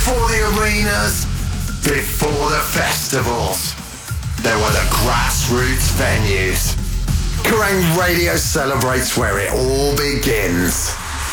Before the arenas, before the festivals, there were the grassroots venues. Kerrang Radio celebrates where it all begins.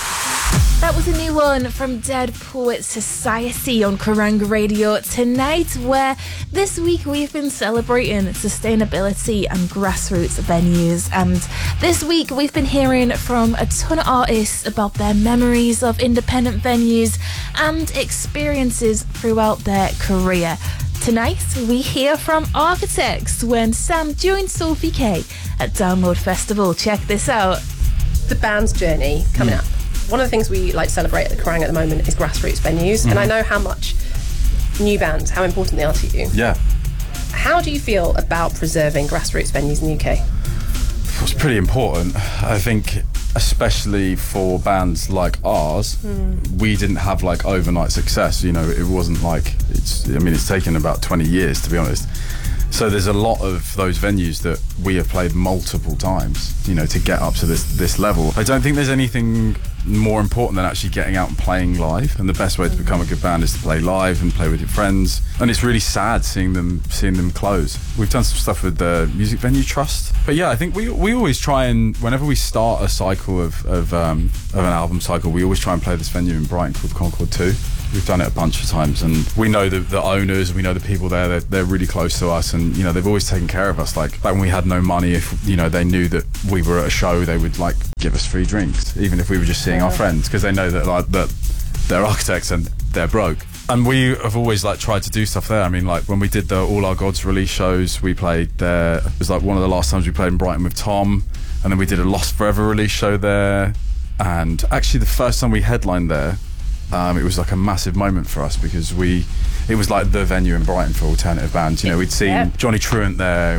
That was a new one from Dead Poets Society on Kerrang Radio tonight, where this week we've been celebrating sustainability and grassroots venues. And this week we've been hearing from a ton of artists about their memories of independent venues and experiences throughout their career. Tonight we hear from Architects when Sam joined Sophie K at Download Festival. Check this out. The band's journey coming up. One of the things we like to celebrate at the Kerrang at the moment is grassroots venues, and I know how much new bands, how important they are to you. Yeah. How do you feel about preserving grassroots venues in the UK? It's pretty important. I think especially for bands like ours, we didn't have like overnight success. You know, it wasn't like it's taken about 20 years, to be honest. So there's a lot of those venues that we have played multiple times, you know, to get up to this level. I don't think there's anything more important than actually getting out and playing live, and the best way to become a good band is to play live and play with your friends. And it's really sad seeing them close. We've done some stuff with the Music Venue Trust, but yeah, I think we always try, and whenever we start a cycle of an album cycle, we always try and play this venue in Brighton called Concord 2. We've done it a bunch of times, and we know the owners, we know the people there. They're really close to us, and you know they've always taken care of us. Like when we had no money, if you know they knew that we were at a show, they would like give us free drinks, even if we were just seeing our friends, because they know that they're architects and they're broke. And we have always like tried to do stuff there. I mean, like when we did the All Our Gods release shows, we played there. It was like one of the last times we played in Brighton with Tom, and then we did a Lost Forever release show there. And actually, the first time we headlined there, it was like a massive moment for us because it was like the venue in Brighton for alternative bands. You know, we'd seen Johnny Truant there.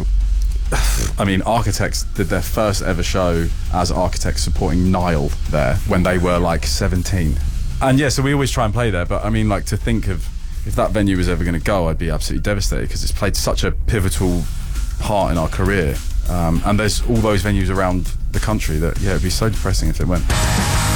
I mean, Architects did their first ever show as Architects supporting Nile there when they were like 17. And yeah, so we always try and play there. But I mean, like to think of if that venue was ever going to go, I'd be absolutely devastated because it's played such a pivotal part in our career. And there's all those venues around the country that, yeah, it'd be so depressing if it went.